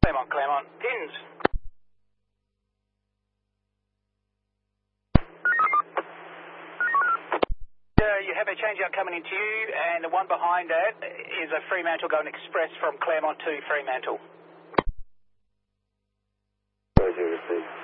Claremont. Pins. You have a changeout coming into you, and the one behind that is a Fremantle going express from Claremont to Fremantle. Roger, received.